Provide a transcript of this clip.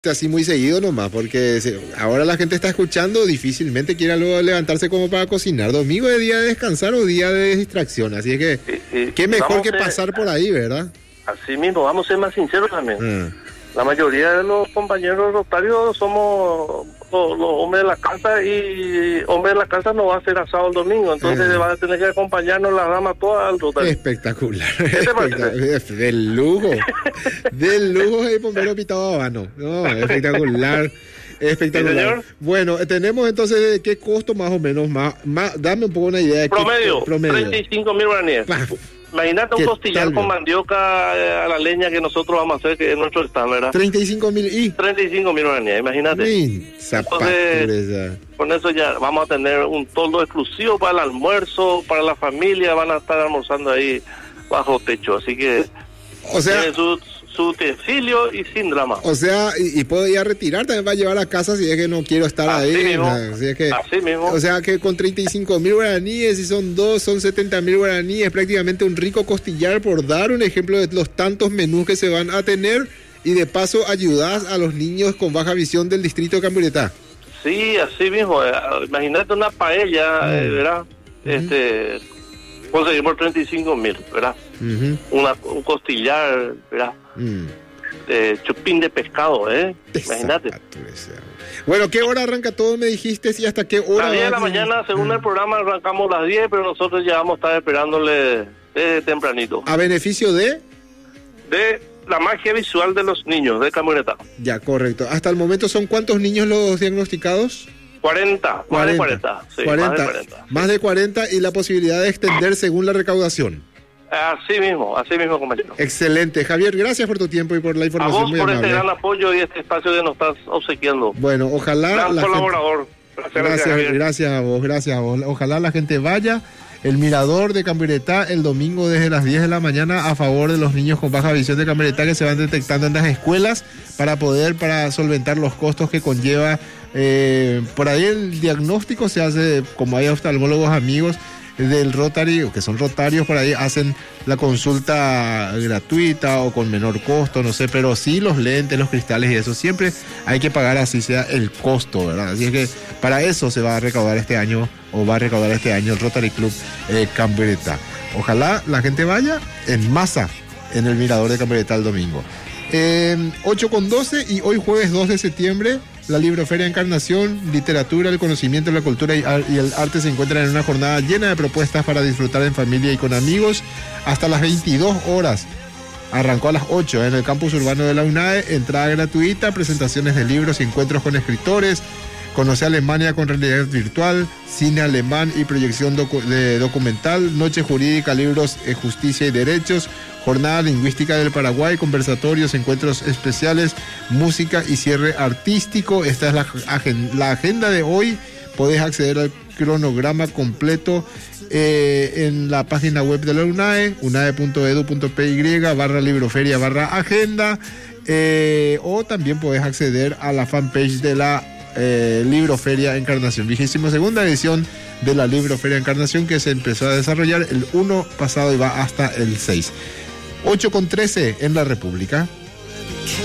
así muy seguido nomás, porque ahora la gente está escuchando, difícilmente quiera luego levantarse como para cocinar. Domingo es día de descansar o día de distracción, así es que qué mejor que pasar por ahí, ¿verdad? Así mismo, vamos a ser más sinceros también. La mayoría de los compañeros rotarios somos los hombres de la casa, y hombres de la casa no va a hacer asado el domingo, entonces van a tener que acompañarnos las damas todas al rotario. Espectacular. ¿Qué te parece? Del lujo el bombero pitado habano. No, espectacular. Espectacular. ¿Sí, bueno, tenemos entonces qué costo más o menos, dame un poco una idea de promedio. 35.000 guaraníes. Imagínate un costillar con mandioca a la leña que nosotros vamos a hacer, que es nuestro estándar, ¿verdad? 35.000 y 35.000 guaraníes, imagínate. Entonces, con eso ya vamos a tener un toldo exclusivo para el almuerzo, para la familia, van a estar almorzando ahí bajo techo, así que o sea, tiene su utensilio y sin drama. O sea, y puedo ir a retirar, también va a llevar a casa si es que no quiero estar así ahí. Mismo, si es que, así mismo. O sea que con 35.000 guaraníes, si son 70.000 guaraníes, prácticamente un rico costillar, por dar un ejemplo de los tantos menús que se van a tener, y de paso ayudas a los niños con baja visión del distrito de Camburetá. Sí, así mismo. Imagínate una paella, ¿verdad? Conseguimos 35.000, ¿verdad? Un costillar, ¿verdad? Chupín de pescado, imagínate. Bueno, ¿qué hora arranca todo, me dijiste? ¿Y hasta qué hora? A las 10 de la mañana, según el programa, arrancamos a las 10, pero nosotros ya vamos a estar esperándole tempranito. ¿A beneficio de? De la magia visual de los niños de Camburetá. Ya, correcto. ¿Hasta el momento son cuántos niños los diagnosticados? 40. Más de 40. Sí, 40. Más de 40 y la posibilidad de extender según la recaudación. Así mismo, compañero. Excelente. Javier, gracias por tu tiempo y por la información. A vos muy por amable. este gran apoyo y este espacio que nos estás obsequiando. Bueno, ojalá... Gran colaborador. Gracias a vos. Ojalá la gente vaya. El mirador de Camburetá el domingo desde las 10 de la mañana a favor de los niños con baja visión de Camburetá que se van detectando en las escuelas para solventar los costos que conlleva. Por ahí el diagnóstico se hace, como hay oftalmólogos amigos del Rotary, o que son rotarios, por ahí hacen la consulta gratuita o con menor costo, no sé, pero sí los lentes, los cristales y eso, siempre hay que pagar así sea el costo, ¿verdad? Así es que para eso se va a recaudar este año, el Rotary Club Camburetá. Ojalá la gente vaya en masa en el mirador de Camburetá el domingo. 8:12 y hoy jueves 2 de septiembre la Libroferia Encarnación, literatura, el conocimiento, la cultura y el arte se encuentran en una jornada llena de propuestas para disfrutar en familia y con amigos hasta las 22 horas. Arrancó a las 8 en el campus urbano de la UNAE, entrada gratuita, presentaciones de libros y encuentros con escritores, conoce Alemania con realidad virtual, cine alemán y proyección de documental, noche jurídica, libros, justicia y derechos, jornada lingüística del Paraguay, conversatorios, encuentros especiales, música y cierre artístico. Esta es la agenda de hoy. Podés acceder al cronograma completo en la página web de la UNAE, unae.edu.py/libroferia/agenda, o también podés acceder a la fanpage de la Libroferia Encarnación, 22ª edición de la Libroferia Encarnación, que se empezó a desarrollar el 1 pasado y va hasta el 6. 8:13 en la República.